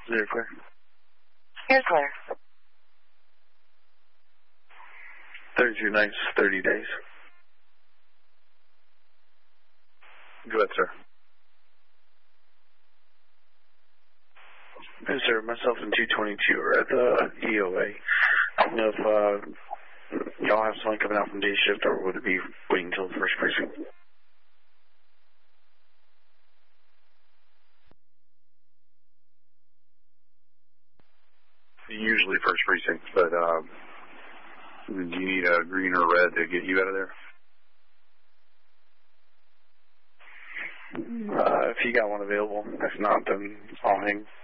You're clear. You're clear. 32 nights, 30 days. Go ahead, sir. Yes, sir. Myself and 222 are at the EOA. I don't know if y'all have someone coming out from day shift, or would it be waiting until the first precinct? Usually first precinct, but do you need a green or red to get you out of there? If you got one available. If not, then I'll hang.